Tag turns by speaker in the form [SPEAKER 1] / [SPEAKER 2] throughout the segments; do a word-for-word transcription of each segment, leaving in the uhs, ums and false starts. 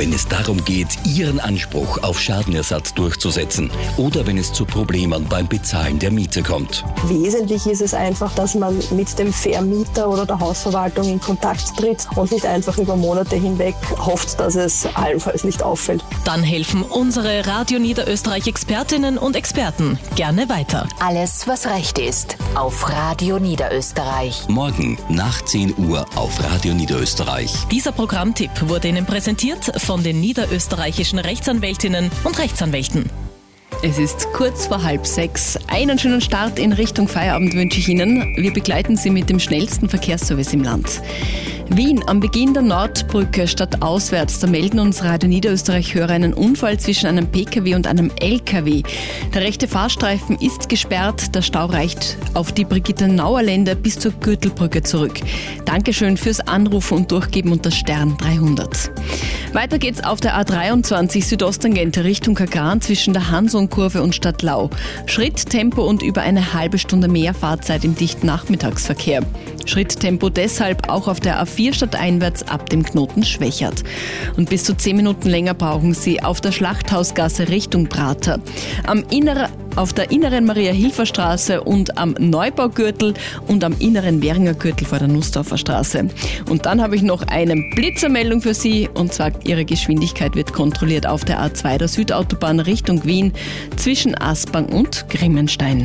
[SPEAKER 1] wenn es darum geht, Ihren Anspruch auf Schadenersatz durchzusetzen oder wenn es zu Problemen beim Bezahlen der Miete kommt.
[SPEAKER 2] Wesentlich ist es einfach, dass man mit dem Vermieter oder der Hausverwaltung in Kontakt tritt und nicht einfach über Monate hinweg hofft, dass es allenfalls nicht auffällt.
[SPEAKER 3] Dann helfen unsere Radio Niederösterreich Expertinnen und Experten gerne weiter.
[SPEAKER 4] Alles, was Recht ist, auf Radio Niederösterreich.
[SPEAKER 1] Morgen nach zehn Uhr auf Radio Niederösterreich.
[SPEAKER 3] Dieser Programmtipp wurde Ihnen präsentiert von den niederösterreichischen Rechtsanwältinnen und Rechtsanwälten.
[SPEAKER 5] Es ist kurz vor halb sechs. Einen schönen Start in Richtung Feierabend wünsche ich Ihnen. Wir begleiten Sie mit dem schnellsten Verkehrsservice im Land. Wien, am Beginn der Nordbrücke stadtauswärts, da melden uns Radio Niederösterreich-Hörer einen Unfall zwischen einem P K W und einem L K W. Der rechte Fahrstreifen ist gesperrt, der Stau reicht auf die Brigitte-Nauer-Lände bis zur Gürtelbrücke zurück. Dankeschön fürs Anrufen und Durchgeben unter Stern dreihundert. Weiter geht's auf der A dreiundzwanzig Südosttangente Richtung Kagran zwischen der Hanson-Kurve und Stadtlau. Schritttempo und über eine halbe Stunde mehr Fahrzeit im dichten Nachmittagsverkehr. Schritttempo deshalb auch auf der A vier stadteinwärts ab dem Knoten Schwächert. Und bis zu zehn Minuten länger brauchen Sie auf der Schlachthausgasse Richtung Prater. Am Inner, auf der inneren Maria-Hilfer-Straße und am Neubaugürtel und am inneren Währinger Gürtel vor der Nussdorfer Straße. Und dann habe ich noch eine Blitzermeldung für Sie, und zwar Ihre Geschwindigkeit wird kontrolliert auf der A zwei der Südautobahn Richtung Wien zwischen Aspang und Grimmenstein.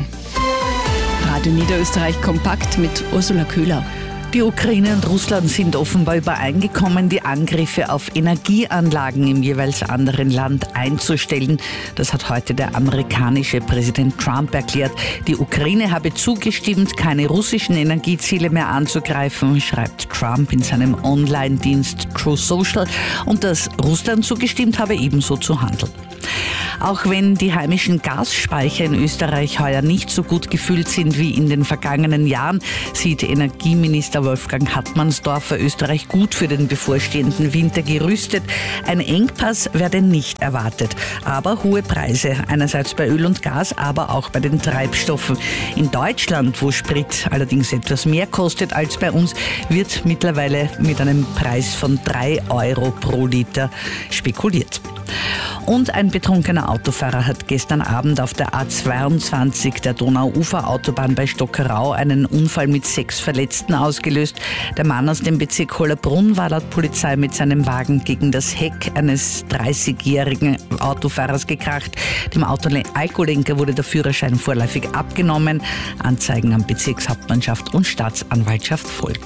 [SPEAKER 5] Radio Niederösterreich kompakt mit Ursula Köhler.
[SPEAKER 6] Die Ukraine und Russland sind offenbar übereingekommen, die Angriffe auf Energieanlagen im jeweils anderen Land einzustellen. Das hat heute der amerikanische Präsident Trump erklärt. Die Ukraine habe zugestimmt, keine russischen Energieziele mehr anzugreifen, schreibt Trump in seinem Online-Dienst Truth Social. Und dass Russland zugestimmt habe, ebenso zu handeln. Auch wenn die heimischen Gasspeicher in Österreich heuer nicht so gut gefüllt sind wie in den vergangenen Jahren, sieht Energieminister Wolfgang Hartmannsdorfer Österreich gut für den bevorstehenden Winter gerüstet. Ein Engpass werde nicht erwartet, aber hohe Preise, einerseits bei Öl und Gas, aber auch bei den Treibstoffen. In Deutschland, wo Sprit allerdings etwas mehr kostet als bei uns, wird mittlerweile mit einem Preis von drei Euro pro Liter spekuliert. Und ein betrunkener Autofahrer hat gestern Abend auf der A zweiundzwanzig der Donau-Ufer-Autobahn bei Stockerau einen Unfall mit sechs Verletzten ausgelöst. Der Mann aus dem Bezirk Hollerbrunn war laut Polizei mit seinem Wagen gegen das Heck eines dreißigjährigen Autofahrers gekracht. Dem Alkoholenker wurde der Führerschein vorläufig abgenommen. Anzeigen an Bezirkshauptmannschaft und Staatsanwaltschaft folgen.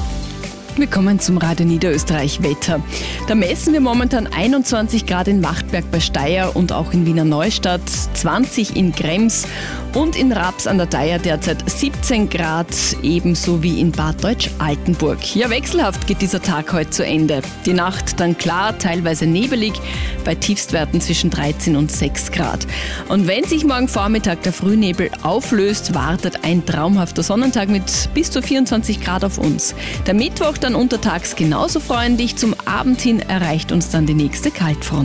[SPEAKER 5] Wir kommen zum Radio Niederösterreich Wetter. Da messen wir momentan einundzwanzig Grad in Wachtberg bei Steyr und auch in Wiener Neustadt, zwanzig in Krems und in Raps an der Theier derzeit siebzehn Grad, ebenso wie in Bad Deutsch-Altenburg. Ja, wechselhaft geht dieser Tag heute zu Ende. Die Nacht dann klar, teilweise nebelig, bei Tiefstwerten zwischen dreizehn und sechs Grad. Und wenn sich morgen Vormittag der Frühnebel auflöst, wartet ein traumhafter Sonnentag mit bis zu vierundzwanzig Grad auf uns. Der Mittwoch dann untertags genauso freundlich, zum Abend hin erreicht uns dann die nächste Kaltfront.